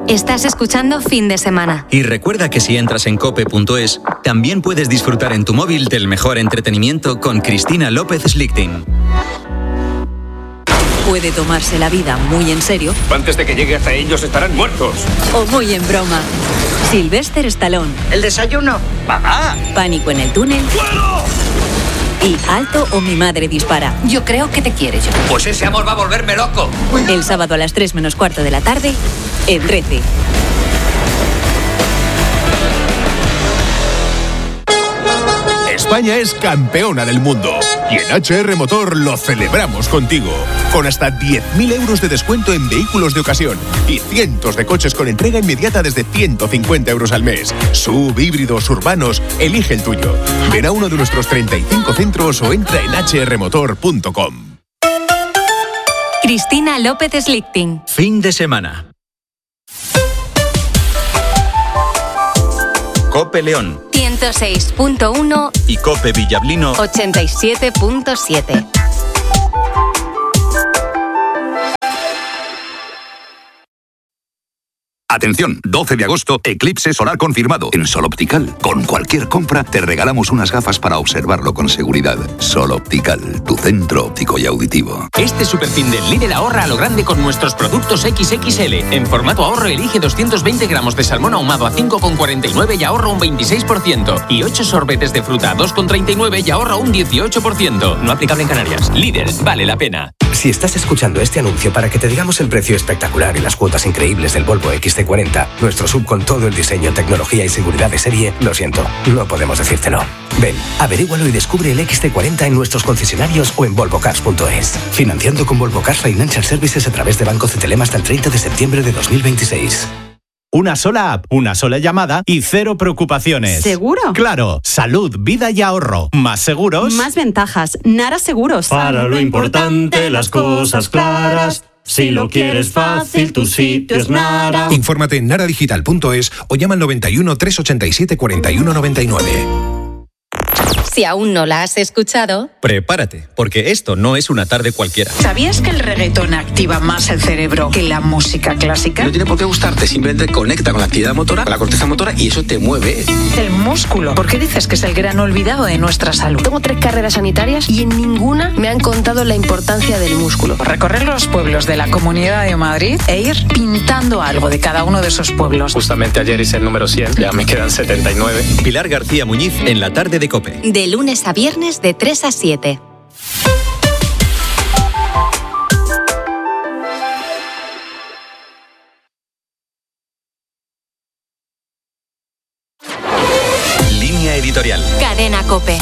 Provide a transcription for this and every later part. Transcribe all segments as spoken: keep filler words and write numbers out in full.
Estás escuchando Fin de Semana. Y recuerda que si entras en cope punto es, también puedes disfrutar en tu móvil del mejor entretenimiento con Cristina López Slichting. Puede tomarse la vida muy en serio. Antes de que llegue hasta ellos estarán muertos. O muy en broma. Sylvester Stallone. ¿El desayuno? ¡Mamá! Pánico en el túnel. ¡Fuego! Y Alto o mi madre dispara. Yo creo que te quiere, yo. Pues ese amor va a volverme loco. El sábado a las tres menos cuarto de la tarde, en Rece. España es campeona del mundo y en H R Motor lo celebramos contigo. Con hasta diez mil euros de descuento en vehículos de ocasión y cientos de coches con entrega inmediata desde ciento cincuenta euros al mes. Sub, híbridos, urbanos, elige el tuyo. Ven a uno de nuestros treinta y cinco centros o entra en hache erre motor punto com. Cristina López Slichting. Fin de semana. Cope León ciento seis punto uno y Cope Villablino ochenta y siete punto siete. Atención, doce de agosto, eclipse solar confirmado en Sol Optical. Con cualquier compra te regalamos unas gafas para observarlo con seguridad. Sol Optical, tu centro óptico y auditivo. Este superfin del Lidl ahorra a lo grande con nuestros productos equis equis ele. En formato ahorro elige doscientos veinte gramos de salmón ahumado a cinco con cuarenta y nueve y ahorra un veintiséis por ciento. Y ocho sorbetes de fruta a dos con treinta y nueve y ahorra un dieciocho por ciento. No aplicable en Canarias. Lidl, vale la pena. Si estás escuchando este anuncio para que te digamos el precio espectacular y las cuotas increíbles del Volvo equis ce cuarenta, nuestro sub con todo el diseño, tecnología y seguridad de serie, lo siento, no podemos decírtelo. Ven, averígualo y descubre el equis ce cuarenta en nuestros concesionarios o en volvo cars punto es. Financiando con Volvo Cars Financial Services a través de Banco Cetelem hasta el treinta de septiembre de dos mil veintiséis. Una sola app, una sola llamada y cero preocupaciones. ¿Seguro? Claro, salud, vida y ahorro. Más seguros. Más ventajas. Nara Seguros. Para lo importante, las cosas claras. Si lo quieres fácil, tu sitio es Nara. Infórmate en nara digital punto es o llama al noventa y uno, trescientos ochenta y siete, cuarenta y uno noventa y nueve. Si aún no la has escuchado, prepárate, porque esto no es una tarde cualquiera. ¿Sabías que el reggaetón activa más el cerebro que la música clásica? No tiene por qué gustarte, simplemente conecta con la actividad motora, con la corteza motora y eso te mueve. El músculo. ¿Por qué dices que es el gran olvidado de nuestra salud? Tengo tres carreras sanitarias y en ninguna me han contado la importancia del músculo. Recorrer los pueblos de la Comunidad de Madrid e ir pintando algo de cada uno de esos pueblos. Justamente ayer hice el número cien, ya me quedan setenta y nueve. Pilar García Muñiz en la tarde de COPE. De lunes a viernes de tres a siete. Línea editorial. Cadena COPE.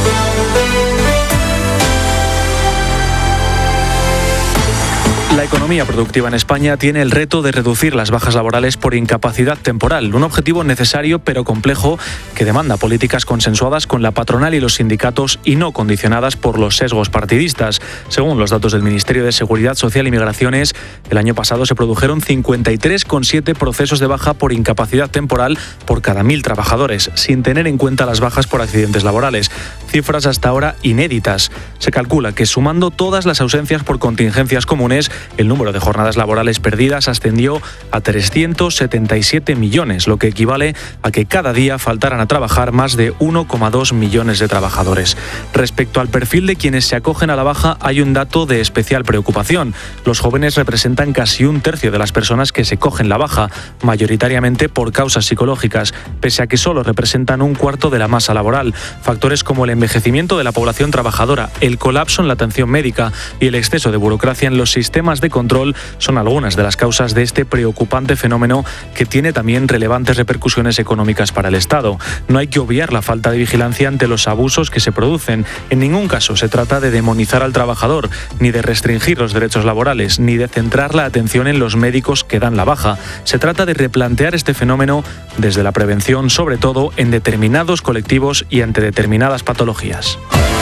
La economía productiva en España tiene el reto de reducir las bajas laborales por incapacidad temporal, un objetivo necesario pero complejo que demanda políticas consensuadas con la patronal y los sindicatos y no condicionadas por los sesgos partidistas. Según los datos del Ministerio de Seguridad Social y Migraciones, el año pasado se produjeron cincuenta y tres coma siete procesos de baja por incapacidad temporal por cada mil trabajadores, sin tener en cuenta las bajas por accidentes laborales. Cifras hasta ahora inéditas. Se calcula que sumando todas las ausencias por contingencias comunes, el número de jornadas laborales perdidas ascendió a trescientos setenta y siete millones, lo que equivale a que cada día faltaran a trabajar más de uno coma dos millones de trabajadores. Respecto al perfil de quienes se acogen a la baja, hay un dato de especial preocupación. Los jóvenes representan casi un tercio de las personas que se cogen la baja, mayoritariamente por causas psicológicas, pese a que solo representan un cuarto de la masa laboral. Factores como el envejecimiento de la población trabajadora, el colapso en la atención médica y el exceso de burocracia en los sistemas de control son algunas de las causas de este preocupante fenómeno que tiene también relevantes repercusiones económicas para el Estado. No hay que obviar la falta de vigilancia ante los abusos que se producen. En ningún caso se trata de demonizar al trabajador, ni de restringir los derechos laborales, ni de centrar la atención en los médicos que dan la baja. Se trata de replantear este fenómeno desde la prevención, sobre todo en determinados colectivos y ante determinadas patologías.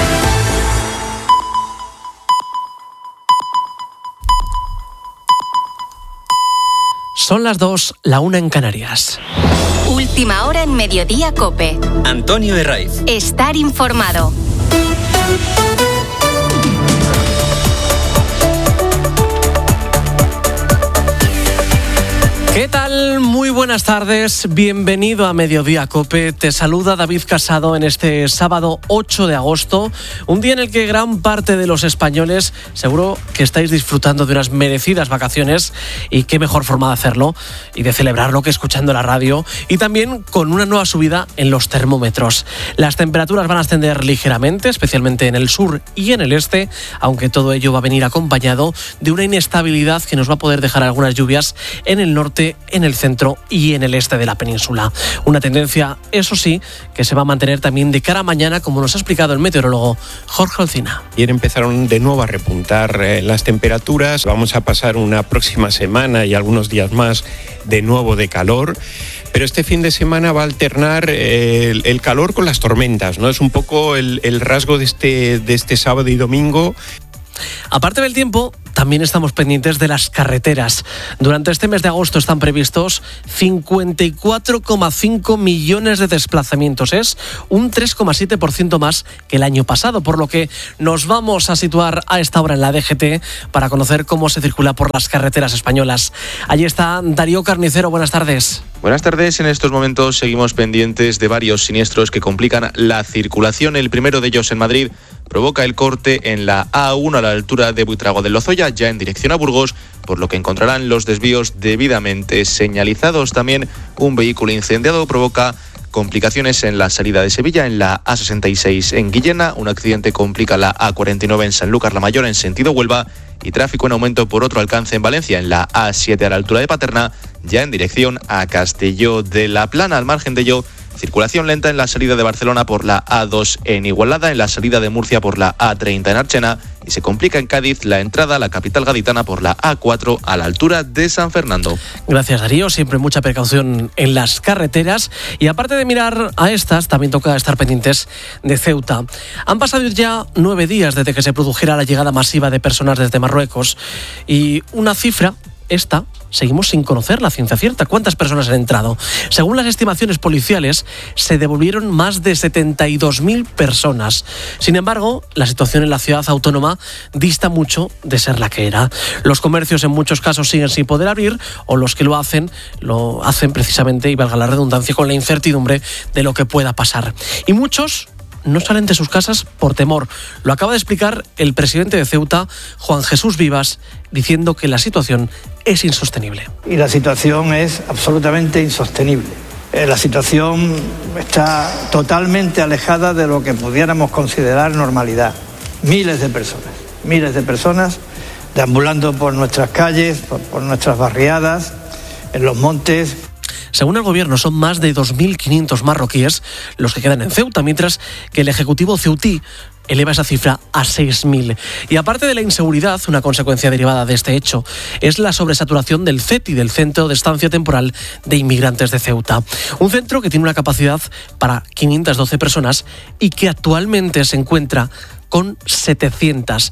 Son las dos, la una en Canarias. Última hora en Mediodía COPE. Antonio Herraiz. Estar informado. ¿Qué tal? Muy buenas tardes, bienvenido a Mediodía Cope. Te saluda David Casado en este sábado ocho de agosto, un día en el que gran parte de los españoles seguro que estáis disfrutando de unas merecidas vacaciones, y qué mejor forma de hacerlo y de celebrarlo que escuchando la radio, y también con una nueva subida en los termómetros. Las temperaturas van a ascender ligeramente, especialmente en el sur y en el este, aunque todo ello va a venir acompañado de una inestabilidad que nos va a poder dejar algunas lluvias en el norte, en el centro y en el este de la península. Una tendencia, eso sí, que se va a mantener también de cara a mañana, como nos ha explicado el meteorólogo Jorge Olcina. Ayer empezaron de nuevo a repuntar eh, las temperaturas. Vamos a pasar una próxima semana y algunos días más de nuevo de calor. Pero este fin de semana va a alternar eh, el, el calor con las tormentas, ¿no? Es un poco el, el rasgo de este, de este sábado y domingo. Aparte del tiempo, también estamos pendientes de las carreteras. Durante este mes de agosto están previstos cincuenta y cuatro coma cinco millones de desplazamientos. Es un tres coma siete por ciento más que el año pasado, por lo que nos vamos a situar a esta hora en la D G T para conocer cómo se circula por las carreteras españolas. Allí está Darío Carnicero, buenas tardes. Buenas tardes, en estos momentos seguimos pendientes de varios siniestros que complican la circulación. El primero de ellos en Madrid provoca el corte en la A uno a la altura de Buitrago de Lozoya, ya en dirección a Burgos, por lo que encontrarán los desvíos debidamente señalizados. También un vehículo incendiado provoca complicaciones en la salida de Sevilla, en la A sesenta y seis en Guillena. Un accidente complica la A cuarenta y nueve en Sanlúcar la Mayor en sentido Huelva, y tráfico en aumento por otro alcance en Valencia, en la A siete a la altura de Paterna, ya en dirección a Castelló de la Plana. Al margen de ello, circulación lenta en la salida de Barcelona por la A dos en Igualada, en la salida de Murcia por la A treinta en Archena, y se complica en Cádiz la entrada a la capital gaditana por la A cuatro a la altura de San Fernando. Gracias, Darío. Siempre mucha precaución en las carreteras. Y aparte de mirar a estas, también toca estar pendientes de Ceuta. Han pasado ya nueve días desde que se produjera la llegada masiva de personas desde Marruecos, y una cifra, esta, seguimos sin conocer la ciencia cierta. ¿Cuántas personas han entrado? Según las estimaciones policiales, se devolvieron más de setenta y dos mil personas. Sin embargo, la situación en la ciudad autónoma dista mucho de ser la que era. Los comercios en muchos casos siguen sin poder abrir, o los que lo hacen, lo hacen precisamente, y valga la redundancia, con la incertidumbre de lo que pueda pasar. Y muchos no salen de sus casas por temor. Lo acaba de explicar el presidente de Ceuta, Juan Jesús Vivas, diciendo que la situación es insostenible. Y la situación es absolutamente insostenible. La situación está totalmente alejada de lo que pudiéramos considerar normalidad. Miles de personas, miles de personas deambulando por nuestras calles, por, por nuestras barriadas, en los montes. Según el gobierno, son más de dos mil quinientos marroquíes los que quedan en Ceuta, mientras que el ejecutivo ceutí eleva esa cifra a seis mil. Y aparte de la inseguridad, una consecuencia derivada de este hecho es la sobresaturación del C E T I, del Centro de Estancia Temporal de Inmigrantes de Ceuta. Un centro que tiene una capacidad para quinientas doce personas y que actualmente se encuentra con setecientas.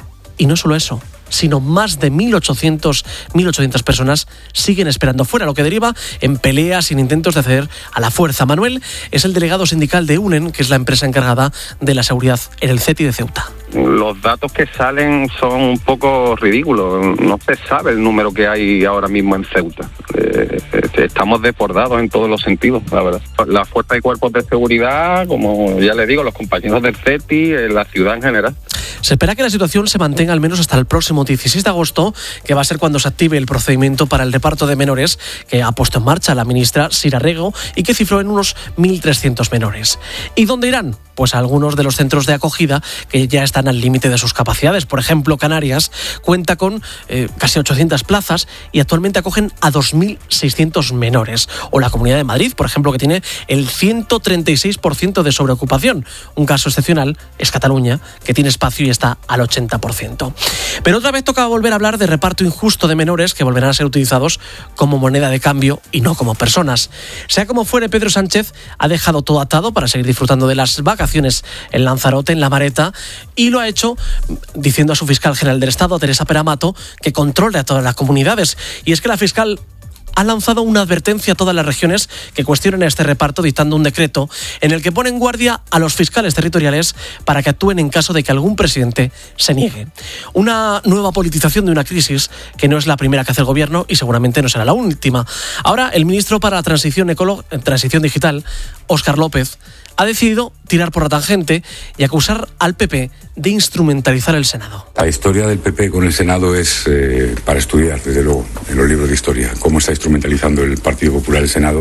Y no solo eso, sino más de mil ochocientas personas siguen esperando fuera, lo que deriva en peleas y en intentos de acceder a la fuerza. Manuel es el delegado sindical de UNEN, que es la empresa encargada de la seguridad en el C E T I de Ceuta. Los datos que salen son un poco ridículos. No se sabe el número que hay ahora mismo en Ceuta. Eh, estamos desbordados en todos los sentidos, la verdad. La fuerza y cuerpos de seguridad, como ya le digo, los compañeros del C E T I, la ciudad en general. Se espera que la situación se mantenga al menos hasta el próximo dieciséis de agosto, que va a ser cuando se active el procedimiento para el reparto de menores que ha puesto en marcha la ministra Sira Rego y que cifró en unos mil trescientos menores. ¿Y dónde irán? Pues a algunos de los centros de acogida que ya están al límite de sus capacidades. Por ejemplo, Canarias cuenta con eh, casi ochocientas plazas y actualmente acogen a dos mil seiscientos menores. O la Comunidad de Madrid, por ejemplo, que tiene el ciento treinta y seis por ciento de sobreocupación. Un caso excepcional es Cataluña, que tiene espacio y está al ochenta por ciento. Pero otra vez toca volver a hablar de reparto injusto de menores que volverán a ser utilizados como moneda de cambio y no como personas. Sea como fuere, Pedro Sánchez ha dejado todo atado para seguir disfrutando de las vacaciones en Lanzarote, en La Mareta, y lo ha hecho diciendo a su fiscal general del Estado, a Teresa Peramato, que controle a todas las comunidades. Y es que la fiscal ha lanzado una advertencia a todas las regiones que cuestionen este reparto, dictando un decreto en el que pone en guardia a los fiscales territoriales para que actúen en caso de que algún presidente se niegue. Una nueva politización de una crisis que no es la primera que hace el gobierno y seguramente no será la última. Ahora, el ministro para la Transición, Ecolo- Transición Digital, Óscar López, ha decidido tirar por la tangente y acusar al P P de instrumentalizar el Senado. La historia del P P con el Senado es eh, para estudiar, desde luego, en los libros de historia, cómo está instrumentalizando el Partido Popular el Senado.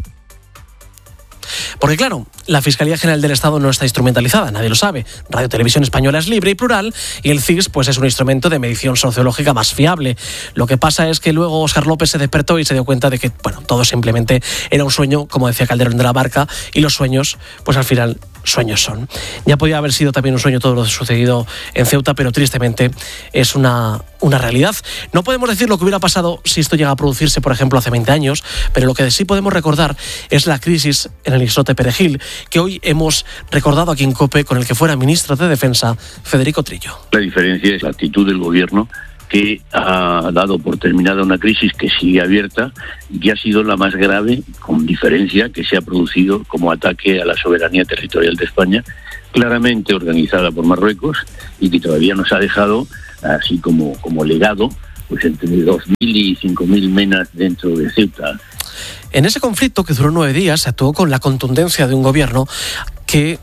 Porque claro, la Fiscalía General del Estado no está instrumentalizada, nadie lo sabe. Radio Televisión Española es libre y plural y el C I S pues, es un instrumento de medición sociológica más fiable. Lo que pasa es que luego Óscar López se despertó y se dio cuenta de que bueno, todo simplemente era un sueño, como decía Calderón de la Barca, y los sueños, pues al final, sueños son. Ya podía haber sido también un sueño todo lo sucedido en Ceuta, pero tristemente es una, una realidad. No podemos decir lo que hubiera pasado si esto llega a producirse, por ejemplo, hace veinte años, pero lo que sí podemos recordar es la crisis en el islote Perejil, que hoy hemos recordado aquí en COPE con el que fuera ministro de Defensa, Federico Trillo. La diferencia es la actitud del gobierno, que ha dado por terminada una crisis que sigue abierta y que ha sido la más grave, con diferencia, que se ha producido como ataque a la soberanía territorial de España, claramente organizada por Marruecos y que todavía nos ha dejado, así como, como legado, pues entre dos mil y cinco mil menas dentro de Ceuta. En ese conflicto, que duró nueve días, se actuó con la contundencia de un gobierno que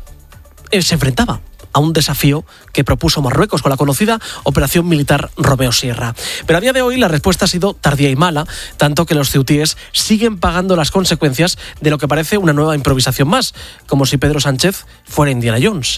se enfrentaba a un desafío que propuso Marruecos con la conocida Operación Militar Romeo Sierra. Pero a día de hoy la respuesta ha sido tardía y mala, tanto que los ceutíes siguen pagando las consecuencias de lo que parece una nueva improvisación más, como si Pedro Sánchez fuera Indiana Jones.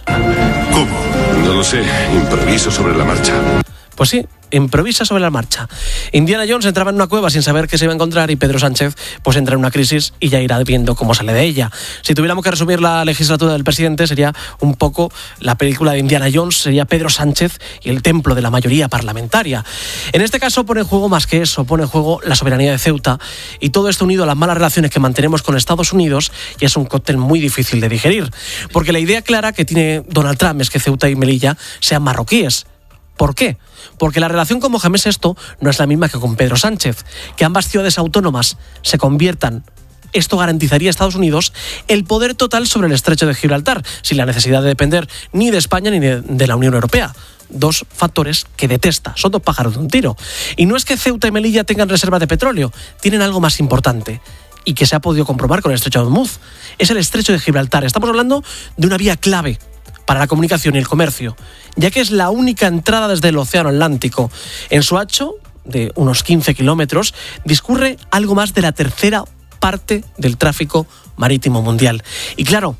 ¿Cómo? No lo sé, improviso sobre la marcha. Pues sí, improvisa sobre la marcha. Indiana Jones entraba en una cueva sin saber qué se iba a encontrar y Pedro Sánchez pues entra en una crisis y ya irá viendo cómo sale de ella. Si tuviéramos que resumir la legislatura del presidente, sería un poco la película de Indiana Jones, sería Pedro Sánchez y el templo de la mayoría parlamentaria. En este caso pone en juego más que eso, pone en juego la soberanía de Ceuta y todo esto unido a las malas relaciones que mantenemos con Estados Unidos, y es un cóctel muy difícil de digerir, porque la idea clara que tiene Donald Trump es que Ceuta y Melilla sean marroquíes. ¿Por qué? Porque la relación con Mohamed sexto no es la misma que con Pedro Sánchez. Que ambas ciudades autónomas se conviertan, esto garantizaría a Estados Unidos el poder total sobre el estrecho de Gibraltar, sin la necesidad de depender ni de España ni de, de la Unión Europea. Dos factores que detesta, son dos pájaros de un tiro. Y no es que Ceuta y Melilla tengan reservas de petróleo, tienen algo más importante y que se ha podido comprobar con el estrecho de Hormuz. Es el estrecho de Gibraltar. Estamos hablando de una vía clave para la comunicación y el comercio, ya que es la única entrada desde el Océano Atlántico. En su ancho, de unos quince kilómetros, discurre algo más de la tercera parte del tráfico marítimo mundial. Y claro,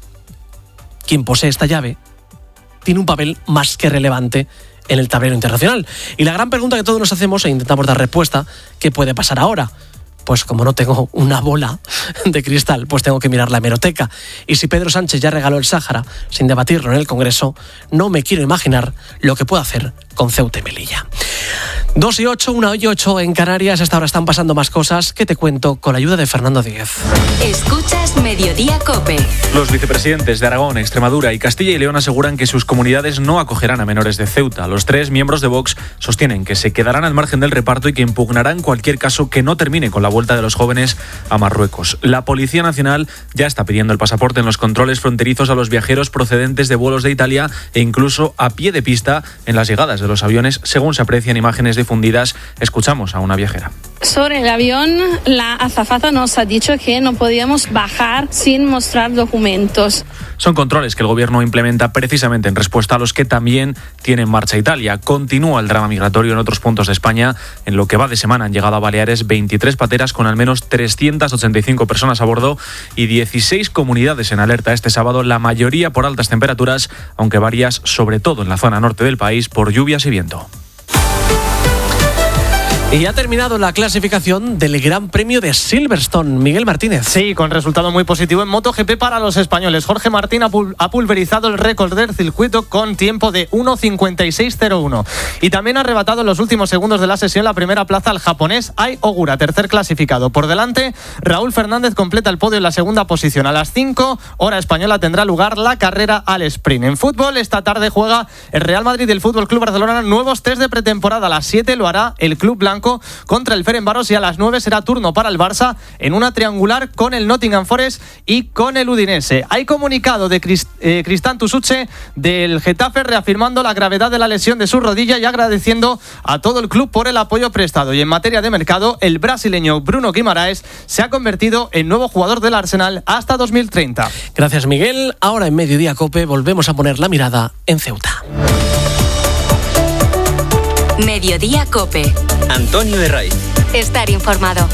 quien posee esta llave tiene un papel más que relevante en el tablero internacional. Y la gran pregunta que todos nos hacemos e intentamos dar respuesta, ¿qué puede pasar ahora? Pues como no tengo una bola de cristal, pues tengo que mirar la hemeroteca. Y si Pedro Sánchez ya regaló el Sáhara sin debatirlo en el Congreso, no me quiero imaginar lo que puede hacer con Ceuta y Melilla. Dos y ocho, una y ocho en Canarias. Hasta ahora están pasando más cosas que te cuento con la ayuda de Fernando Díez. Escuchas Mediodía COPE. Los vicepresidentes de Aragón, Extremadura y Castilla y León aseguran que sus comunidades no acogerán a menores de Ceuta. Los tres miembros de Vox sostienen que se quedarán al margen del reparto y que impugnarán cualquier caso que no termine con la vuelta de los jóvenes a Marruecos. La Policía Nacional ya está pidiendo el pasaporte en los controles fronterizos a los viajeros procedentes de vuelos de Italia e incluso a pie de pista en las llegadas de los aviones, según se aprecian imágenes difundidas. Escuchamos a una viajera. Sobre el avión, la azafata nos ha dicho que no podíamos bajar sin mostrar documentos. Son controles que el gobierno implementa precisamente en respuesta a los que también tiene en marcha Italia. Continúa el drama migratorio en otros puntos de España. En lo que va de semana han llegado a Baleares veintitrés pateras con al menos trescientas ochenta y cinco personas a bordo y dieciséis comunidades en alerta este sábado, la mayoría por altas temperaturas, aunque varias, sobre todo en la zona norte del país, por lluvias y viento. Y ha terminado la clasificación del Gran Premio de Silverstone. Miguel Martínez. Sí, con resultado muy positivo en MotoGP para los españoles. Jorge Martín ha, pul- ha pulverizado el récord del circuito con tiempo de uno cincuenta y seis cero uno. Y también ha arrebatado en los últimos segundos de la sesión la primera plaza al japonés Ai Ogura, tercer clasificado. Por delante, Raúl Fernández completa el podio en la segunda posición. A las cinco, hora española, tendrá lugar la carrera al sprint. En fútbol, esta tarde juega el Real Madrid y el Fútbol Club Barcelona nuevos test de pretemporada. A las siete lo hará el Club Blanco blanco contra el Ferencváros, y a las nueve será turno para el Barça en una triangular con el Nottingham Forest y con el Udinese. Hay comunicado de Crist, eh, Cristán Tusuche del Getafe reafirmando la gravedad de la lesión de su rodilla y agradeciendo a todo el club por el apoyo prestado. Y en materia de mercado, el brasileño Bruno Guimaraes se ha convertido en nuevo jugador del Arsenal hasta dos mil treinta. Gracias, Miguel. Ahora en Mediodía COPE volvemos a poner la mirada en Ceuta. Mediodía COPE. Antonio Herraiz. Estar informado.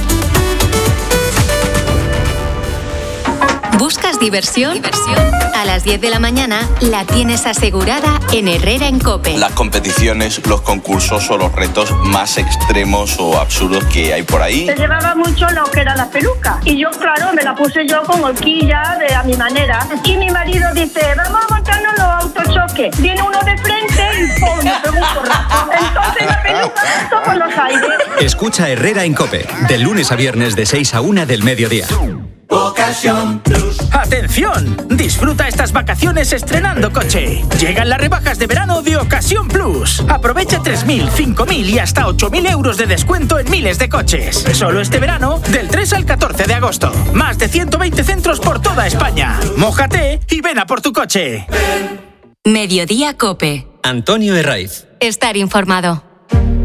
¿Buscas diversión? ¿Diversión? A las diez de la mañana la tienes asegurada en Herrera en COPE. Las competiciones, los concursos o los retos más extremos o absurdos que hay por ahí. Se llevaba mucho lo que era la peluca. Y yo, claro, me la puse yo con horquilla, de a mi manera. Y mi marido dice, vamos a montarnos los autochoques. Viene uno de frente y ¡pum! Me pegó un porrazo. Entonces la peluca saltó por los aires. Escucha Herrera en COPE, de lunes a viernes de seis a una del mediodía. Ocasión Plus. ¡Atención! Disfruta estas vacaciones estrenando coche. Llegan las rebajas de verano de Ocasión Plus. Aprovecha tres mil, cinco mil y hasta ocho mil euros de descuento en miles de coches. Solo este verano, del tres al catorce de agosto. Más de ciento veinte centros por toda España. Mójate y ven a por tu coche. Mediodía COPE. Antonio Herraiz. Estar informado.